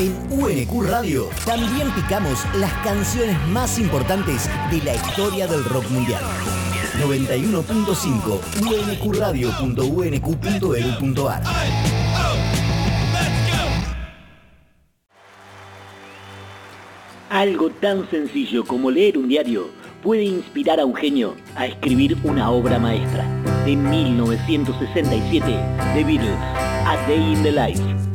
En UNQ Radio también picamos las canciones más importantes de la historia del rock mundial. 91.5 unqradio.unq.edu.ar. Algo tan sencillo como leer un diario puede inspirar a un genio a escribir una obra maestra. De 1967, The Beatles, A Day in the Life.